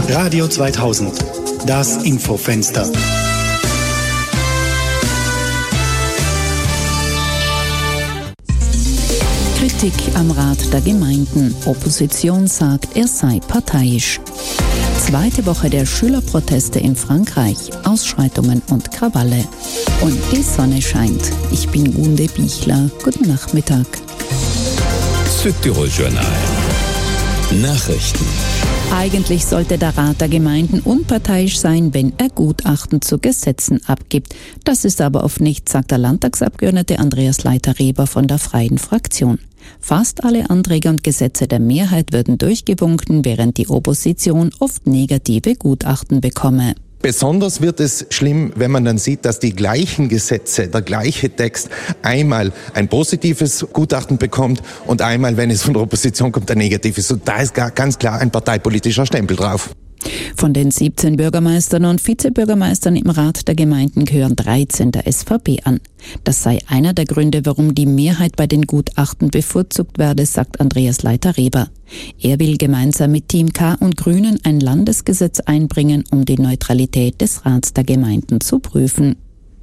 Radio 2000, das Infofenster. Kritik am Rat der Gemeinden. Opposition sagt, er sei parteiisch. Zweite Woche der Schülerproteste in Frankreich. Ausschreitungen und Krawalle. Und die Sonne scheint. Ich bin Gunde Bichler. Guten Nachmittag. Südtirol Journal. Nachrichten. Eigentlich sollte der Rat der Gemeinden unparteiisch sein, wenn er Gutachten zu Gesetzen abgibt. Das ist aber oft nicht, sagt der Landtagsabgeordnete Andreas Leiter-Reber von der Freien Fraktion. Fast alle Anträge und Gesetze der Mehrheit würden durchgewunken, während die Opposition oft negative Gutachten bekomme. Besonders wird es schlimm, wenn man dann sieht, dass die gleichen Gesetze, der gleiche Text einmal ein positives Gutachten bekommt und einmal, wenn es von der Opposition kommt, ein negatives. Und da ist ganz klar ein parteipolitischer Stempel drauf. Von den 17 Bürgermeistern und Vizebürgermeistern im Rat der Gemeinden gehören 13 der SVP an. Das sei einer der Gründe, warum die Mehrheit bei den Gutachten bevorzugt werde, sagt Andreas Leiter-Reber. Er will gemeinsam mit Team K und Grünen ein Landesgesetz einbringen, um die Neutralität des Rats der Gemeinden zu prüfen.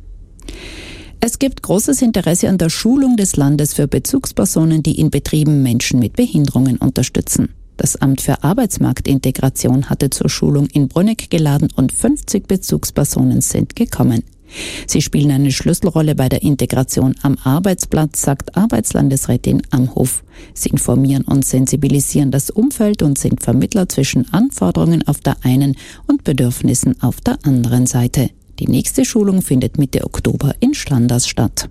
Es gibt großes Interesse an der Schulung des Landes für Bezugspersonen, die in Betrieben Menschen mit Behinderungen unterstützen. Das Amt für Arbeitsmarktintegration hatte zur Schulung in Brunegg geladen und 50 Bezugspersonen sind gekommen. Sie spielen eine Schlüsselrolle bei der Integration am Arbeitsplatz, sagt Arbeitslandesrätin Amhof. Sie informieren und sensibilisieren das Umfeld und sind Vermittler zwischen Anforderungen auf der einen und Bedürfnissen auf der anderen Seite. Die nächste Schulung findet Mitte Oktober in Schlanders statt.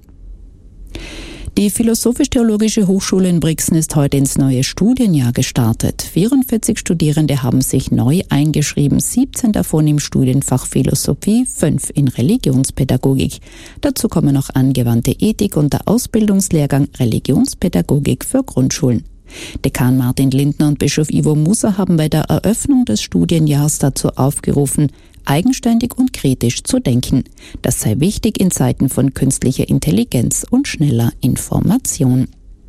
Die Philosophisch-Theologische Hochschule in Brixen ist heute ins neue Studienjahr gestartet. 44 Studierende haben sich neu eingeschrieben, 17 davon im Studienfach Philosophie, 5 in Religionspädagogik. Dazu kommen noch angewandte Ethik und der Ausbildungslehrgang Religionspädagogik für Grundschulen. Dekan Martin Lindner und Bischof Ivo Musa haben bei der Eröffnung des Studienjahrs dazu aufgerufen, eigenständig und kritisch zu denken. Das sei wichtig in Zeiten von künstlicher Intelligenz und schneller Information.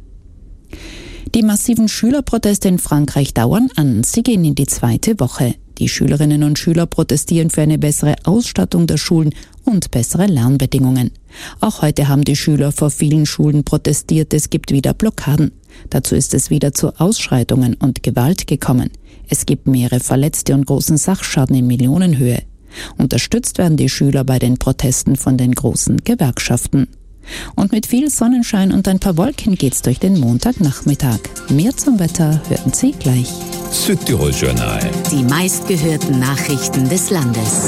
Die massiven Schülerproteste in Frankreich dauern an. Sie gehen in die zweite Woche. Die Schülerinnen und Schüler protestieren für eine bessere Ausstattung der Schulen und bessere Lernbedingungen. Auch heute haben die Schüler vor vielen Schulen protestiert. Es gibt wieder Blockaden. Dazu ist es wieder zu Ausschreitungen und Gewalt gekommen. Es gibt mehrere Verletzte und großen Sachschaden in Millionenhöhe. Unterstützt werden die Schüler bei den Protesten von den großen Gewerkschaften. Und mit viel Sonnenschein und ein paar Wolken geht's durch den Montagnachmittag. Mehr zum Wetter hören Sie gleich. Südtirol Journal. Die meistgehörten Nachrichten des Landes.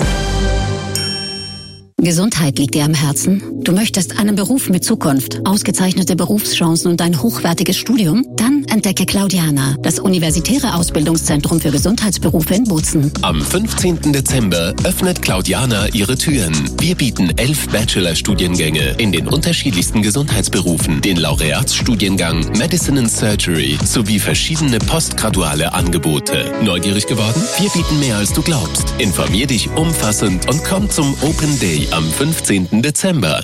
Gesundheit liegt dir am Herzen? Du möchtest einen Beruf mit Zukunft, ausgezeichnete Berufschancen und ein hochwertiges Studium? Dann entdecke Claudiana, das universitäre Ausbildungszentrum für Gesundheitsberufe in Bozen. Am 15. Dezember öffnet Claudiana ihre Türen. Wir bieten 11 Bachelor-Studiengänge in den unterschiedlichsten Gesundheitsberufen, den Laureatsstudiengang Medicine and Surgery sowie verschiedene postgraduale Angebote. Neugierig geworden? Wir bieten mehr als du glaubst. Informier dich umfassend und komm zum Open Day am 15. Dezember.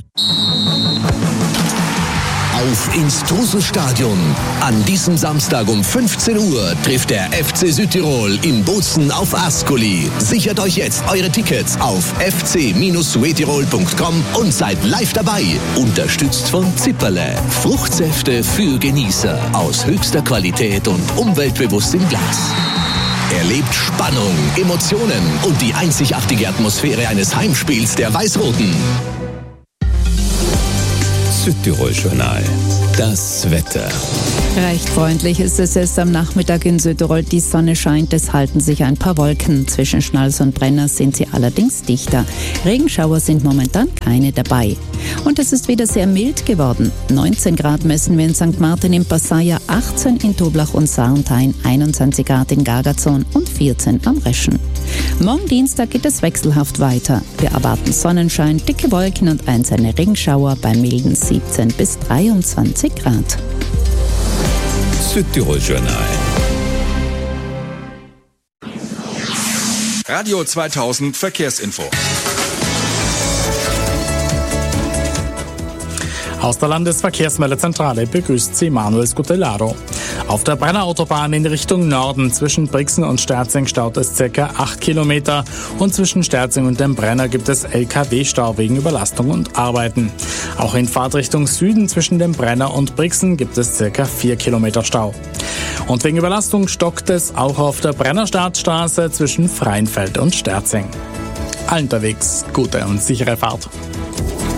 Auf ins Truselstadion. An diesem Samstag um 15 Uhr trifft der FC Südtirol in Bozen auf Ascoli. Sichert euch jetzt eure Tickets auf fc-suetirol.com und seid live dabei. Unterstützt von Zipperle. Fruchtsäfte für Genießer. Aus höchster Qualität und umweltbewusst im Glas. Erlebt Spannung, Emotionen und die einzigartige Atmosphäre eines Heimspiels der Weiß-Roten. Südtirol Journal. Das Wetter. Recht freundlich ist es erst am Nachmittag in Südtirol. Die Sonne scheint, es halten sich ein paar Wolken. Zwischen Schnals und Brenner sind sie allerdings dichter. Regenschauer sind momentan keine dabei. Und es ist wieder sehr mild geworden. 19 Grad messen wir in St. Martin im Passaia, 18 in Toblach und Sarnthein, 21 Grad in Gargazon und 14 am Reschen. Morgen Dienstag geht es wechselhaft weiter. Wir erwarten Sonnenschein, dicke Wolken und einzelne Regenschauer bei milden 17 bis 23 Grad. Südtirol Journal. Radio 2000 Verkehrsinfo. Aus der Landesverkehrsmeldezentrale begrüßt Sie Manuel Scutellaro. Auf der Brenner Autobahn in Richtung Norden zwischen Brixen und Sterzing staut es ca. 8 Kilometer und zwischen Sterzing und dem Brenner gibt es LKW-Stau wegen Überlastung und Arbeiten. Auch in Fahrtrichtung Süden zwischen dem Brenner und Brixen gibt es ca. 4 Kilometer Stau. Und wegen Überlastung stockt es auch auf der Brenner Staatsstraße zwischen Freienfeld und Sterzing. Allen unterwegs gute und sichere Fahrt.